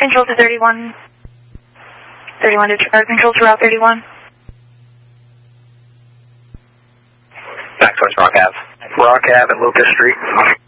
Control to 31. 31 to control to Route 31. Back towards Rock Ave. Rock Ave and Lucas Street.